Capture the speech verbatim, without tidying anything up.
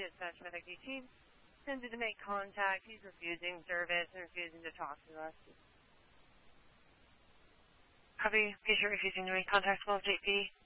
dispatch medic eighteen. Attempted to make contact. He's refusing service and refusing to talk to us. Copy. Patient refusing to make contact. Well, J P.